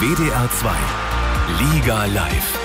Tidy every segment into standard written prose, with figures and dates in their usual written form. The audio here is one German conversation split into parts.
WDR 2 Liga Live.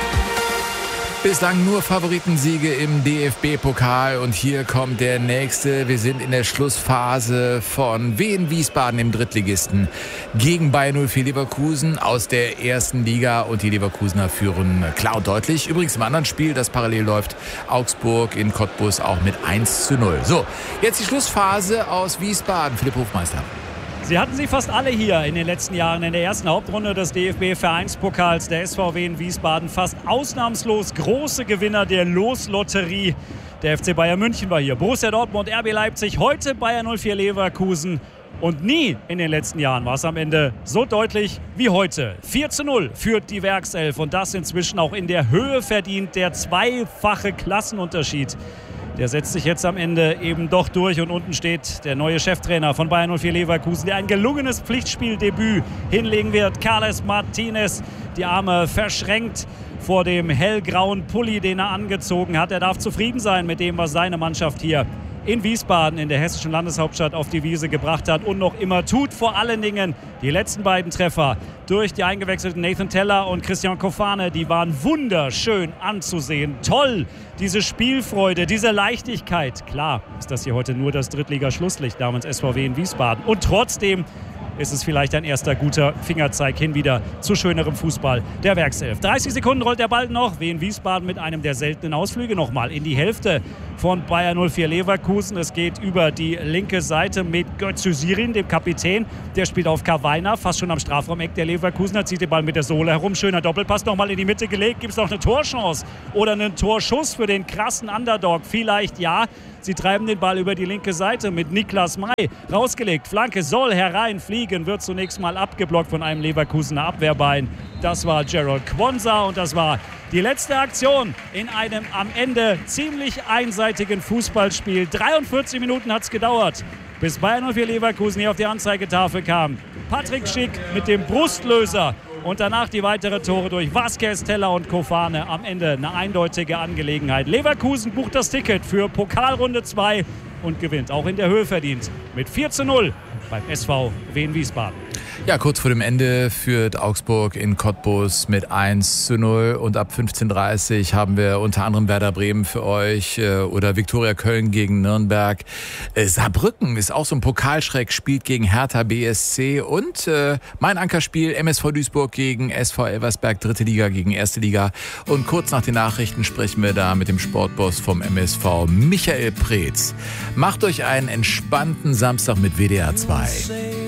Bislang nur Favoritensiege im DFB-Pokal und hier kommt der nächste. Wir sind in der Schlussphase von Wien Wiesbaden im Drittligisten gegen Bayer 04 Leverkusen aus der ersten Liga und die Leverkusener führen klar und deutlich. Übrigens im anderen Spiel, das parallel läuft, Augsburg in Cottbus auch mit 1:0. So, jetzt die Schlussphase aus Wiesbaden. Philipp Hofmeister. Sie hatten sie fast alle hier in den letzten Jahren in der ersten Hauptrunde des DFB-Vereinspokals. Der SVW in Wiesbaden fast ausnahmslos große Gewinner der Loslotterie. Der FC Bayern München war hier, Borussia Dortmund, RB Leipzig, heute Bayer 04 Leverkusen. Und nie in den letzten Jahren war es am Ende so deutlich wie heute. 4:0 führt die Werkself und das inzwischen auch in der Höhe verdient. Der zweifache Klassenunterschied. Der setzt sich jetzt am Ende eben doch durch und unten steht der neue Cheftrainer von Bayer 04 Leverkusen, der ein gelungenes Pflichtspieldebüt hinlegen wird. Carles Martinez, die Arme verschränkt vor dem hellgrauen Pulli, den er angezogen hat. Er darf zufrieden sein mit dem, was seine Mannschaft hier in Wiesbaden, in der hessischen Landeshauptstadt, auf die Wiese gebracht hat und noch immer tut. Vor allen Dingen die letzten beiden Treffer durch die eingewechselten Nathan Teller und Christian Kofane, die waren wunderschön anzusehen. Toll, diese Spielfreude, diese Leichtigkeit. Klar ist das hier heute nur das Drittliga-Schlusslicht namens SVW in Wiesbaden. Und trotzdem ist es vielleicht ein erster guter Fingerzeig hin wieder zu schönerem Fußball der Werkself. 30 Sekunden rollt der Ball noch. Wien Wiesbaden mit einem der seltenen Ausflüge nochmal in die Hälfte von Bayer 04 Leverkusen. Es geht über die linke Seite mit Götze-Sirin, dem Kapitän. Der spielt auf Kawainer, fast schon am Strafraumeck der Leverkusener, zieht den Ball mit der Sohle herum. Schöner Doppelpass nochmal in die Mitte gelegt. Gibt es noch eine Torchance oder einen Torschuss für den krassen Underdog? Vielleicht ja. Sie treiben den Ball über die linke Seite mit Niklas May. Rausgelegt, Flanke soll hereinfliegen, wird zunächst mal abgeblockt von einem Leverkusener Abwehrbein. Das war Gerald Quonsa und das war die letzte Aktion in einem am Ende ziemlich einseitigen Fußballspiel. 43 Minuten hat es gedauert, bis Bayer 04 Leverkusen hier auf die Anzeigetafel kam. Patrick Schick mit dem Brustlöser. Und danach die weiteren Tore durch Vázquez, Teller und Kofane. Am Ende eine eindeutige Angelegenheit. Leverkusen bucht das Ticket für Pokalrunde 2 und gewinnt auch in der Höhe verdient mit 4:0 beim SVW in Wiesbaden. Ja, kurz vor dem Ende führt Augsburg in Cottbus mit 1:0 und ab 15:30 haben wir unter anderem Werder Bremen für euch oder Viktoria Köln gegen Nürnberg. Saarbrücken ist auch so ein Pokalschreck, spielt gegen Hertha BSC und mein Ankerspiel MSV Duisburg gegen SV Elversberg, dritte Liga gegen erste Liga. Und kurz nach den Nachrichten sprechen wir da mit dem Sportboss vom MSV, Michael Preetz. Macht euch einen entspannten Samstag mit WDR 2.